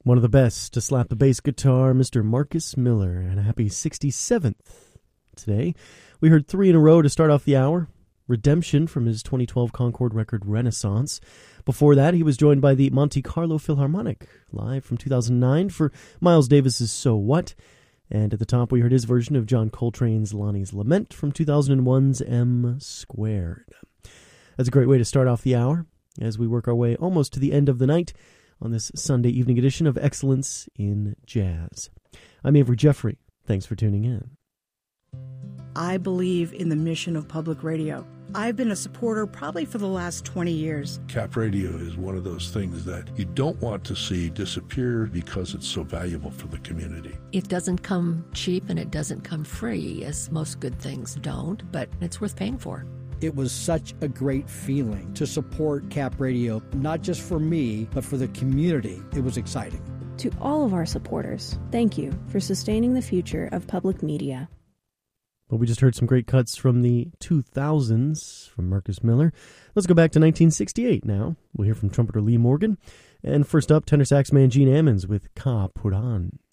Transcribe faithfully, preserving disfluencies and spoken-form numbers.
One of the best to slap the bass guitar, Mister Marcus Miller, and a happy sixty-seventh today. We heard three in a row to start off the hour. Redemption from his twenty twelve Concord record Renaissance. Before that, he was joined by the Monte Carlo Philharmonic, live from two thousand nine for Miles Davis's So What. And at the top, we heard his version of John Coltrane's Lonnie's Lament from two thousand one's M Squared. That's a great way to start off the hour as we work our way almost to the end of the night on this Sunday evening edition of Excellence in Jazz. I'm Avery Jeffrey. Thanks for tuning in. I believe in the mission of public radio. I've been a supporter probably for the last twenty years. Cap Radio is one of those things that you don't want to see disappear because it's so valuable for the community. It doesn't come cheap and it doesn't come free, as most good things don't, but it's worth paying for. It was such a great feeling to support Cap Radio, not just for me, but for the community. It was exciting. To all of our supporters, thank you for sustaining the future of public media. Well, we just heard some great cuts from the two thousands from Marcus Miller. Let's go back to nineteen sixty-eight now. We'll hear from trumpeter Lee Morgan. And first up, tenor sax man Gene Ammons with Ka Puran.